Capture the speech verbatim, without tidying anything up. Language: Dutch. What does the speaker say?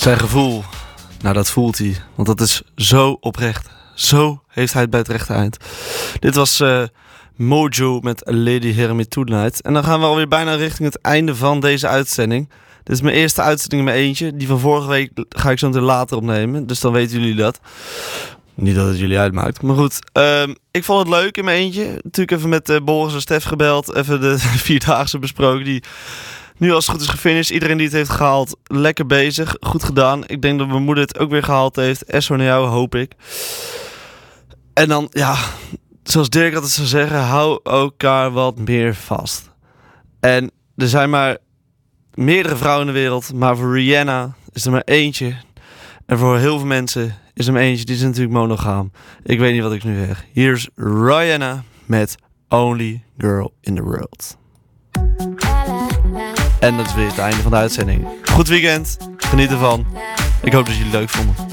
Zijn gevoel, nou dat voelt hij. Want dat is zo oprecht. Zo heeft hij het bij het rechte eind. Dit was uh, Mojo met Lady Hear Me Tonight. En dan gaan we alweer bijna richting het einde van deze uitzending. Dit is mijn eerste uitzending in mijn eentje. Die van vorige week ga ik zo meteen later opnemen. Dus dan weten jullie dat. Niet dat het jullie uitmaakt. Maar goed, um, ik vond het leuk in mijn eentje. Natuurlijk even met uh, Boris en Stef gebeld. Even de vierdaagse besproken. Die nu als het goed is gefinished. Iedereen die het heeft gehaald, lekker bezig. Goed gedaan. Ik denk dat mijn moeder het ook weer gehaald heeft. Esso naar jou, hoop ik. En dan, ja, zoals Dirk altijd zou zeggen, hou elkaar wat meer vast. En er zijn maar meerdere vrouwen in de wereld. Maar voor Rihanna is er maar eentje. En voor heel veel mensen is er maar eentje. Die is natuurlijk monogaam. Ik weet niet wat ik nu zeg. Hier is Rihanna met Only Girl in the World. En dat is weer het einde van de uitzending. Goed weekend. Geniet ervan. Ik hoop dat jullie het leuk vonden.